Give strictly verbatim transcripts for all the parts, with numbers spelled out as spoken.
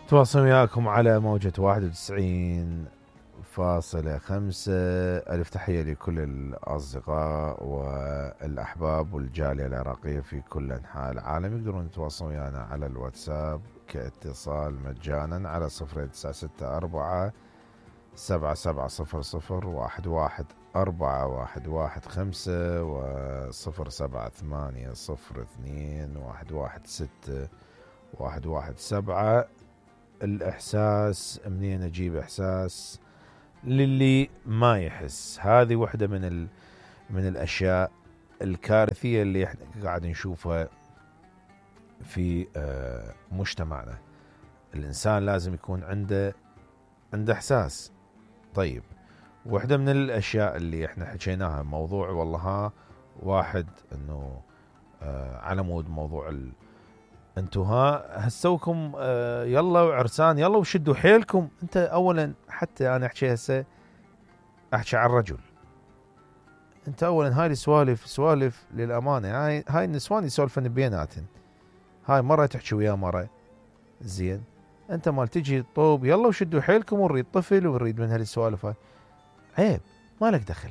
تواصل وياكم على موجة واحد وتسعين فاصلة خمسة. ألف تحية لكل الأصدقاء والأحباب والجالية العراقية في كل أنحاء العالم. يقدرون يتواصلون ويانا على الواتساب كاتصال مجانا على صفر تسعة ستة أربعة سبعة سبعة صفر صفر واحد واحد أربعة واحد واحد خمسة وصفر سبعة ثمانية صفر اثنين واحد واحد ستة واحد واحد سبعة. الإحساس منين أجيب إحساس للي ما يحس؟ هذه واحدة من ال... من الأشياء الكارثية اللي احنا قاعد نشوفها في مجتمعنا. الإنسان لازم يكون عنده عنده إحساس. طيب، واحدة من الأشياء اللي احنا حكيناها موضوع والله ها واحد إنه على مود موضوع ال انتو ها هسوكم آه يلا وعرسان يلا وشدوا حيلكم. انت اولا حتى انا احكي هسه احكي عن الرجل. انت اولا هاي السوالف سوالف للامانه، هاي هاي النسوان يسولفن بيناتن. هاي مره تحكي ويا مره زين، انت مال تجي طوب يلا وشدوا حيلكم ونريد طفل ونريد من هالسوالف. هاي عيب، مالك دخل.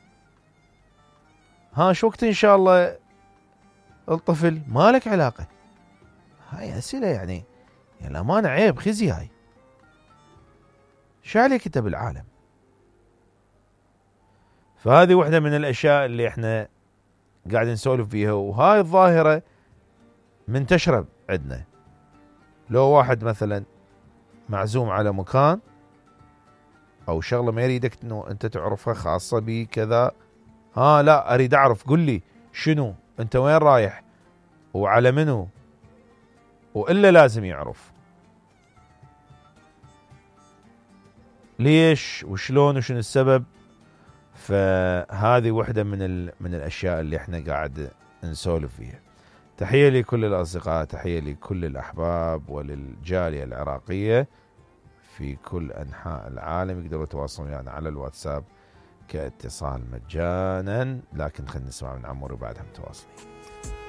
ها شو وقت ان شاء الله الطفل؟ مالك علاقه. هاي أسئلة يعني يعني الأمانة عيب خزي. هاي شو عليك أنت بالعالم؟ فهذه واحدة من الأشياء اللي احنا قاعد نسولف فيها، وهاي الظاهرة منتشرة عندنا. لو واحد مثلا معزوم على مكان أو شغلة ما يريدك إنه أنت تعرفها خاصة بي كذا، ها لا أريد أعرف، قل لي شنو أنت وين رايح وعلى منو، وإلا لازم يعرف ليش وشلون وشنو السبب. فهذه واحدة من من الأشياء اللي احنا قاعد نسولف فيها. تحية لكل الأصدقاء، تحية لكل الأحباب وللجالية العراقية في كل أنحاء العالم. يقدروا يتواصلون يعني على الواتساب كاتصال مجانا. لكن خلينا نسمع من عمور وبعدها متواصلين.